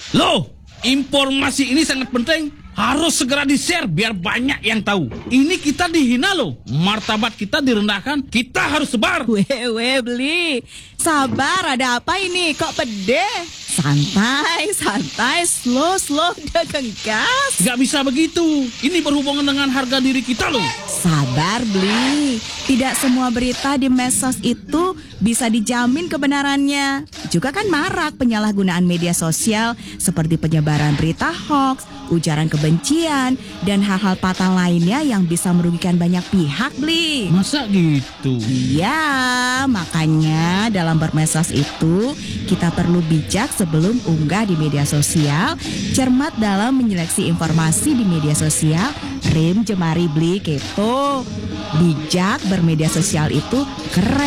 Loh, informasi ini sangat penting. Harus segera di-share biar banyak yang tahu. Ini kita dihina loh. Martabat kita direndahkan. Kita harus sebar. Weh, Beli. Sabar, ada apa ini? Kok pede? Santai, slow, dagang gas. Gak bisa begitu. Ini berhubungan dengan harga diri kita loh. Sabar, Beli. Tidak semua berita di medsos itu bisa dijamin kebenarannya. Juga kan marak penyalahgunaan media sosial seperti penyebaran berita hoax, ujaran kebencian, dan hal-hal fatal lainnya yang bisa merugikan banyak pihak, Beli. Masa gitu? Iya, makanya dalam bermedsos itu kita perlu bijak sebelum unggah di media sosial, cermat dalam menyeleksi informasi di media sosial, rem jemari Beli gitu. Bijak bermedia sosial itu keren.